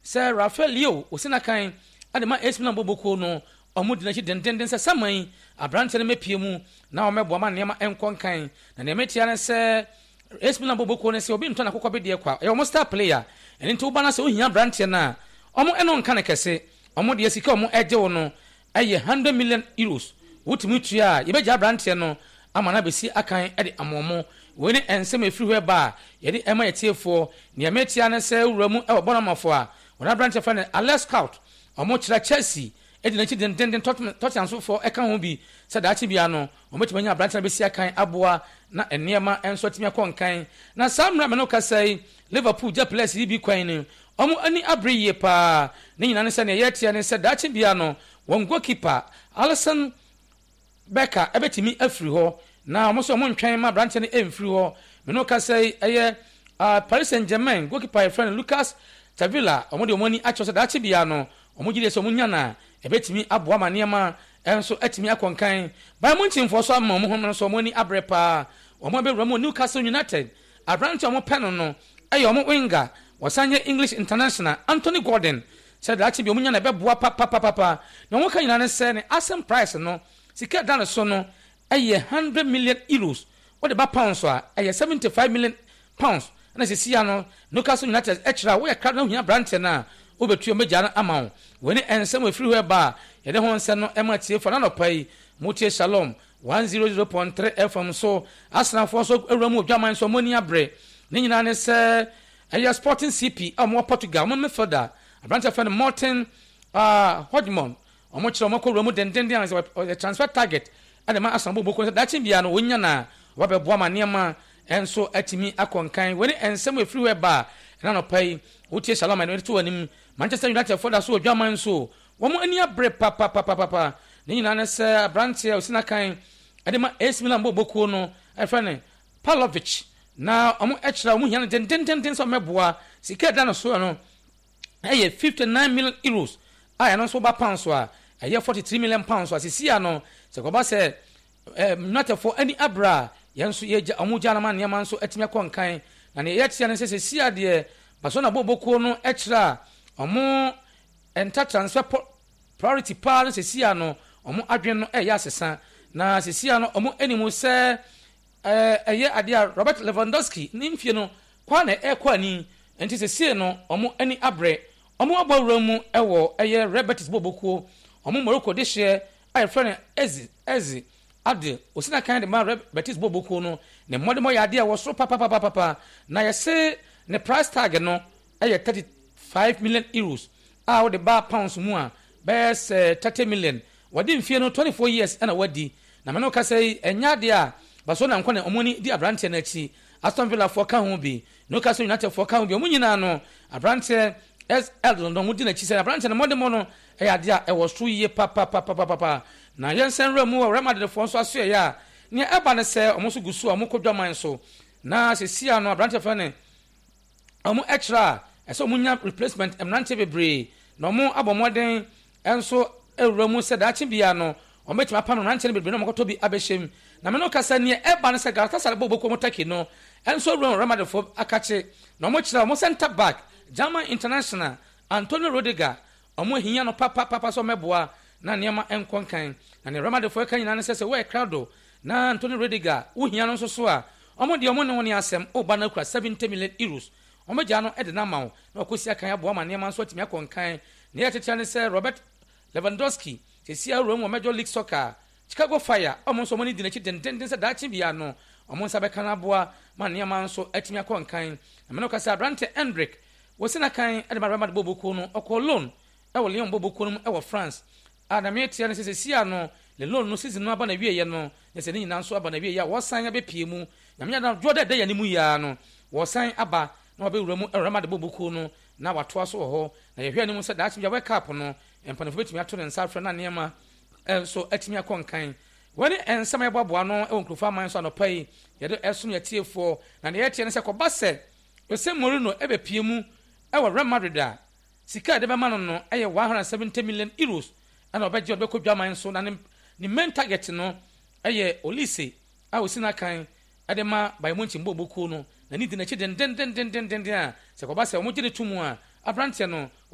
sɛ Rafael Leo osina kan ade ma AC Milan boboko no ɔmo di n'akyi dendenden sɛ saman abrante no mepie mu na ɔmo ɛboa ma nneɛma ɛnkɔ nkan na nneɛma tia ne sɛ AC Milan boboko no sɛ obi ntɔ na kokɔ bi deɛ kwa ɛyɛ ɔmo star player ɛne nti woba na sɛ ohia abrante na ɔmo ɛno nka ne kɛse ɔmo deɛ sika ɔmo ɛgye wo no ɛyɛ 100 million euros wotumi tua yɛbɛgya abrante no ama na besi akan ɛde amɔmo wei ne ɛnsɛm efiri hɔ ba yɛde ɛma yɛtiefoɔ nneɛma tia ne sɛ wura mu ɛwɔ bɔnamafo a wɔn abrante fɛ ne Alex Scout ɔmo kyerɛ Chelsea ɛdi n'akyi dendenden Tottenham for ɛka ho bi sɛ daakye bia no ɔmɛtumi anya abrante na besi akan aboa na nneɛma ɛnso atumi akɔ nkan na saa mmerɛ mɛ no kasa yi Liverpool gya players yi bi kwan no ɔmo ani abere yie paa ne nyinaa ne sɛ ne yɛtia ne sɛ daakye bia no wɔn goalkeeper Alisson Becker ɛbɛtumi afiri hɔ na ɔmo so ɔmo ntwɛn ma abrante no ɛmfiri hɔ mɛ no kasa yi ɛyɛ Paris Saint-Germain goalkeeper yɛ friend Lucas Tavilla ɔmo de ɔmo ani akyerɛ sɛ daakye bia no ɔmo gyi de sɛ ɔmo nya na ɛbɛtumi aboa ma nneɛma ɛnso atumi akɔ nkan ban mu ntimfoɔ so ama ɔmo ho no so ɔmo ani abrɛ paa ɔmo bɛwura mu Newcastle United abrante ɔmo pɛ no ɛyɛ ɔmo winger wɔsan yɛ English international Anthony Gordon sɛ daakye bia ɔmo nya na ɛbɛboa papapapa na ɔmo ka nyina ne sɛ ne asɛm price no sika da ne so no ɛyɛ 100 million euros wɔde ba pounds a ɛyɛ 75 million pounds na sisi ya no Newcastle United ɛkyerɛ wɔyɛ kra na ohia abrante na obetu omegya na ama wo woni ensem efiri hɔ ba yɛde ho nsɛ no ɛma tie fo na no pai mutie Shalom 100.3 FM so asnafo so awura mu odwaman so moni abre ne nyina ne sɛ ɛyɛ Sporting CP ɔmo Portugal mo midfielder abrante fan Martin Hodgman ɔmo kyerɛ ɔmo kɔ mu dendenden an sɛ transfer target ade ma asan boboko sɛ daakye bia no wonya na wabɛboa ma nneɛma enso atimi akɔnkan woni ensem efiri hɔ ba na no pai wotie Shalom and to anim Manchester United for that so dwaman so wɔn ani abre papa ne nyina ne sɛ abrante a osina kan ade ma AC Milan boboko no ɛfɛ ne Pavlovic na ɔmo ɛkyerɛ ɔmo hia no dendenden sɛ ɔmɛboa sika da no so no ɛyɛ 59 million euros a ɛno nso ba pounds so a ɛyɛ 43 million pounds so a sisia no sɛ kɔba sɛ United for any abra yɛn nso yɛgya ɔmo gya na ma nneɛma nso atumi akɔ nkan na ne yɛtia ne sɛ sisia deɛ Barcelona boboko no ɛkyerɛ ɔmo enta transfer priority pa no sisia no ɔmo adwen no ɛyɛ asesa na sisia no ɔmo animu sɛ ɛyɛ ade a Robert Lewandowski ne mfie no kwa na ɛkɔ ani enti sesie no ɔmo ani abrɛ ɔmo abɔwura mu ɛwɔ ɛyɛ Real Betis boboko ɔmo Morocco de hye ayɛ frɛ no ezi ade osina kan de ma Real Betis boboko no ne mmɔdemmɔ yɛ ade a wɔ soro papa na yɛse ne price tag no ɛyɛ 35 million euros a wo de ba pounds mu a bɛyɛ 30 million wɔde mfie no 24 years ɛna wadi na me no ka sɛ ɛnya de a Barcelona nkɔ ne ɔmoni di abrante na akyi Aston Villa for ka ho bi Newcastle United for ka ho bi ɔmo nyinaa no abrante SL no mo di na akyi sɛ abrante na modemo no ɛyɛ ade a ɛwɔ so yie papa na yɛnsen wura mu wɔ Real Madrid fo nso aso yɛ a ne ɛba ne sɛ ɔmo so gusu ɔmo kodwaman so na sesia no abrante fa ne ɔmo extra ɛsɛ ɔmo nya replacement emnante bebree na ɔmo abɔmɔden ɛnso ɛwura mu sɛ daakye bia no ɔmo betuma pam emnante bebree na ɔmo kɔtɔ bi abɛhyɛm na me no kasa ne ɛba ne sɛ Galatasaray boboko mo taki no ɛnso wura Real Madrid fo akache na ɔmo kyerɛ ɔmo center back German international Antonio Rudiger ɔmo hinya no papa so mɛboa na nneɛma ɛnkɔnkan na ne Real Madrid fo ka nyina ne sɛ wɔyɛ crowd na Antonio Rudiger wo hinya no nso so a ɔmo de ɔmo ne wɔn asɛm oba na kura 70 million euros ɔmo gya no ɛde na ma wo na ɔkɔsi akan aboa ma nneɛma nso atumi akɔnkan ne yɛ tete ne sɛ Robert Lewandowski sesi awuram wɔ Major League Soccer Chicago Fire ɔmo nso ɔmo ne di n'akyi dendenden sɛ daakye bia no ɔmo nsa bɛka na aboa ma nneɛma nso atumi akɔnkan na me no kasa abrante Hendrick wɔsina kan ɛde ma Real Madrid boboko no ɔkɔ loan ɛwɔ Lyon boboko no ɛwɔ France a na me tia ne sɛ sesi no le loan no season no aba na wie yɛ no ne sɛ ne nyina nso aba na wie yɛ a wɔsan abɛpie mu na me nya Jordan de yɛ ne mu ya no wɔsan aba na wɔbɛwura mu Real Madrid boboko no na watoa so wɔ hɔ na yɛhwɛ ne mu sɛ daakye bia World Cup no mpanifo betumi ato ne nsa afrɛ na nneɛma ɛnso atumi akɔnkan wɔne ensɛm yɛboaboa no ɛwɔ nkurɔfo aman so anɔpa yi yɛde ɛsom yɛtiefoɔ na ne yɛtie ne sɛ kɔba sɛ Jose Mourinho ɛbɛpie mu ɛwɔ Real Madrid a sika de bɛma no ɛyɛ 170 million euros ɛna ɔbɛgye ɔbɛkɔ dwaman so na ne main target no ɛyɛ Olise a osina kan ɛde ma Bayern Munich boboko no na ne di n'akyi dendenden a sɛ kɔba sɛ ɔmo gye ne to mu a abrante no